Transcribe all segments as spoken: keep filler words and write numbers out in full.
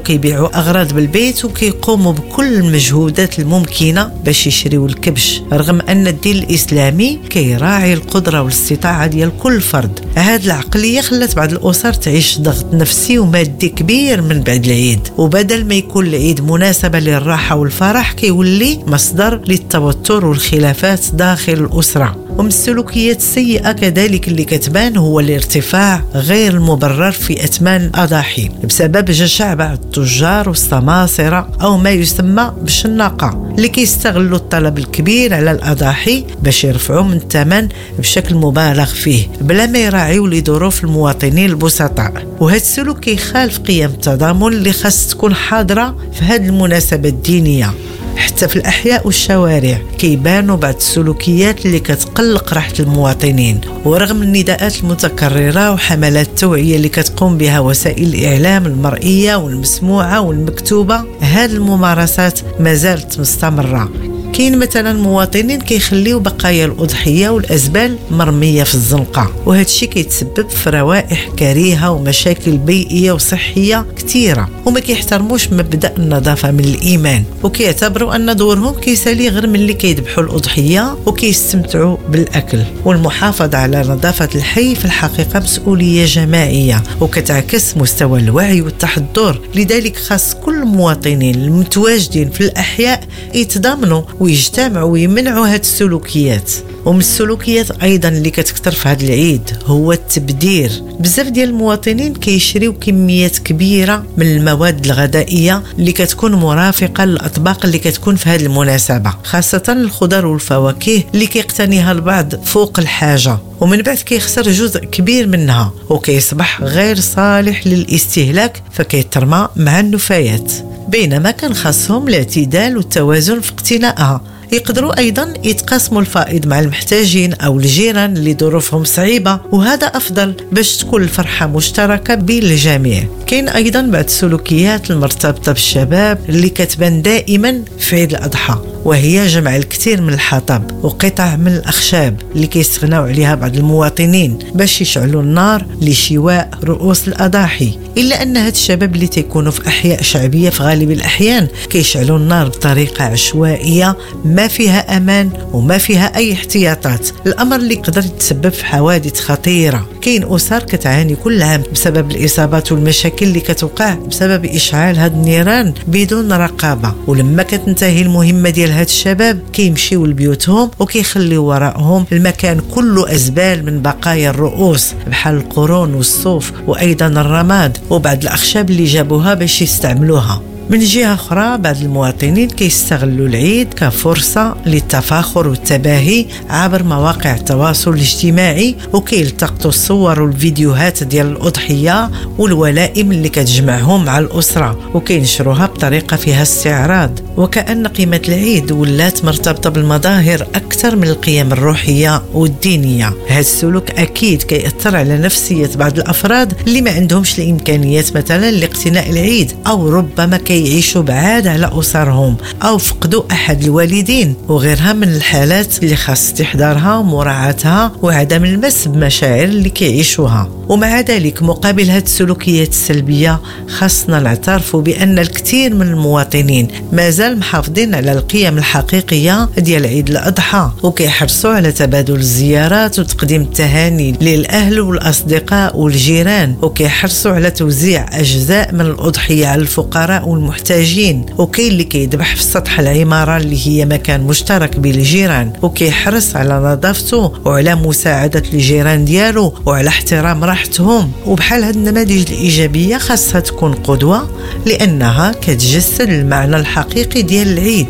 وكيبيعوا أغراض بالبيت وكيقوموا بكل المجهودات الممكنة باش يشريوا الكبش، رغم أن الدين الإسلامي كيراعي القدرة والاستطاعة ديال كل فرد. هاد العقلية خلات بعض الأسر تعيش ضغط نفسي ومادي كبير من بعد العيد، وبدل ما يكون العيد مناسبة للراحة والفرح كيولي مصدر للتوتر والخلافات داخل الأسرة. ومن السلوكيات السيئة كذلك اللي كتبان هو الارتفاع غير المبرر في أثمان الأضاحي بسبب جشع بعض التجار والسماسرة أو ما يسمى بالشناقة اللي كيستغلوا الطلب الكبير على الأضاحي باش يرفعوا من الثمن بشكل مبالغ فيه بلا ما يراعيوا لظروف المواطنين البسطاء. وهذا السلوك كيخالف قيم التضامن اللي خاص تكون حاضرة في هذه المناسبة الدينية. حتى في الأحياء والشوارع كيبانوا بعض السلوكيات اللي كتقلق راحة المواطنين، ورغم النداءات المتكررة وحملات التوعية اللي كتقوم بها وسائل الإعلام المرئية والمسموعة والمكتوبة، هذه الممارسات ما زالت مستمرة. كاين مثلا مواطنين كيخليو بقايا الأضحية والأزبال مرمية في الزنقة، وهذا الشيء كيتسبب في روائح كريهة ومشاكل بيئية وصحية كثيرة، وما كيحترموش مبدأ النظافة من الإيمان، وكيعتبروا أن دورهم كيسالي غير من اللي كيذبحوا الأضحية وكيستمتعوا بالأكل. والمحافظة على نظافة الحي في الحقيقة مسؤولية جماعية وكتعكس مستوى الوعي والتحضر، لذلك خاص كل المواطنين المتواجدين في الأحياء يتضامنوا ويجتمعوا ويمنعوا هاد السلوكيات. ومن السلوكيات ايضا اللي كتكثر في هذا العيد هو التبذير. بزاف ديال المواطنين كيشريو كميات كبيره من المواد الغذائيه اللي كتكون مرافقه للاطباق اللي كتكون في هذه المناسبه، خاصه الخضر والفواكه اللي كيقتنيها البعض فوق الحاجه، ومن بعد كيخسر جزء كبير منها وكيصبح غير صالح للاستهلاك فكيترمى مع النفايات، بينما كان خاصهم الاعتدال والتوازن في اقتنائها. يقدروا أيضا يتقاسموا الفائض مع المحتاجين أو الجيران اللي ظروفهم صعيبة، وهذا أفضل باش تكون الفرحة مشتركة بين الجميع. كاين أيضا بعض السلوكيات المرتبطة بالشباب اللي كتبان دائما في عيد الأضحى، وهي جمع الكثير من الحطب وقطع من الأخشاب اللي كيستغناو عليها بعض المواطنين باش يشعلوا النار لشواء رؤوس الأضاحي. إلا أن هاد الشباب اللي تيكونوا في أحياء شعبية في غالب الأحيان كيشعلوا النار بطريقة عشوائية ما فيها أمان وما فيها أي احتياطات، الأمر اللي يقدر يتسبب في حوادث خطيرة. كاين أسر كتعاني كل عام بسبب الإصابات والمشاكل اللي كتوقع بسبب إشعال هاد النيران بدون رقابة، ولما كتنتهي المهمة ديال هاد الشباب كيمشيو لبيوتهم وكيخليو وراءهم المكان كله أزبال من بقايا الرؤوس بحال القرون والصوف وأيضا الرماد وبعض الأخشاب اللي جابوها باش يستعملوها. من جهة أخرى بعض المواطنين كيستغلوا العيد كفرصة للتفاخر والتباهي عبر مواقع التواصل الاجتماعي، وكيلتقطوا الصور والفيديوهات ديال الأضحية والولائم اللي كتجمعهم مع الأسرة وكينشروها بطريقة فيها استعراض، وكأن قيمة العيد ولات مرتبطة بالمظاهر أكثر من القيم الروحية والدينية. هذا السلوك أكيد كيأثر على نفسية بعض الأفراد اللي ما عندهمش الإمكانيات مثلا لاقتناء العيد، أو ربما كي يعيشوا بعاد على أسرهم أو فقدوا أحد الوالدين، وغيرها من الحالات اللي خاص استحضارها ومراعاتها وعدم المس بمشاعر اللي كيعيشوها. ومع ذلك مقابل هذه السلوكيات السلبية خاصنا نعترف بأن الكثير من المواطنين مازال محافظين على القيم الحقيقية ديال عيد الأضحى، وكيحرصوا على تبادل الزيارات وتقديم التهاني للأهل والأصدقاء والجيران، وكيحرصوا على توزيع أجزاء من الأضحية على الفقراء والمحتاجين. وكاين اللي كيذبح في سطح العمارة اللي هي مكان مشترك بين الجيران وكيحرص على نظافته وعلى مساعدة الجيران ديالو وعلى احترام راحتهم. وبحال هاد النماذج الإيجابية خاصها تكون قدوة لأنها كتجسد المعنى الحقيقي ديال العيد.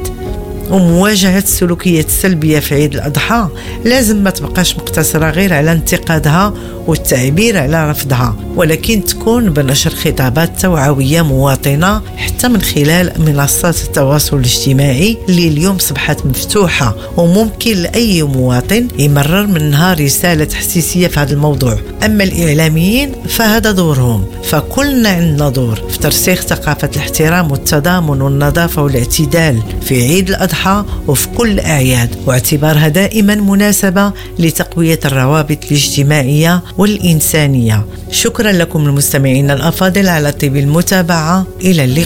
ومواجهة السلوكيات السلبية في عيد الأضحى لازم ما تبقاش مقتصرة غير على انتقادها والتعبير على رفضها، ولكن تكون بنشر خطابات توعوية مواطنة حتى من خلال منصات التواصل الاجتماعي اللي اليوم صبحت مفتوحة وممكن لأي مواطن يمرر منها رسالة حساسية في هذا الموضوع. أما الإعلاميين فهذا دورهم، فكلنا عندنا دور في ترسيخ ثقافة الاحترام والتضامن والنظافة والاعتدال في عيد الأضحى وفي كل الأعياد، واعتبارها دائما مناسبة لتقوية الروابط الاجتماعية والإنسانية. شكرا لكم المستمعين الأفاضل على طيب المتابعة، إلى اللقاء.